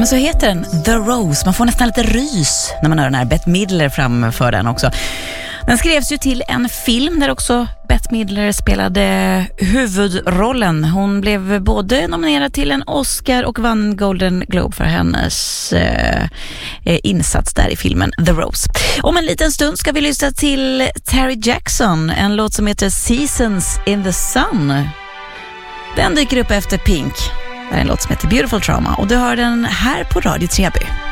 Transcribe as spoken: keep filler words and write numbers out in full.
men så heter den The Rose. Man får nästan lite rys när man hör den här. Bette Midler framför den också. Den skrevs ju till en film där också Bette Midler spelade huvudrollen. Hon blev både nominerad till en Oscar och vann Golden Globe för hennes eh, insats där i filmen The Rose. Om en liten stund ska vi lyssna till Terry Jackson, en låt som heter Seasons in the Sun. Den dyker upp efter Pink. Det är en låt som heter Beautiful Trauma och du hör den här på Radio Treby.